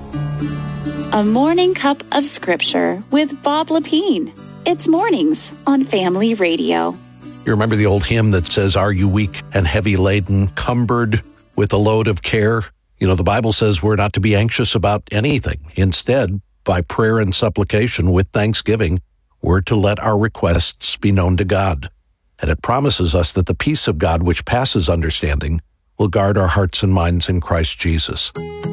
A Morning Cup of Scripture with Bob Lepine. It's mornings on Family Radio. You remember the old hymn that says, "Are you weak and heavy laden, cumbered with a load of care?" You know, the Bible says we're not to be anxious about anything. Instead, by prayer and supplication with thanksgiving, we're to let our requests be known to God. And it promises us that the peace of God, which passes understanding, will guard our hearts and minds in Christ Jesus.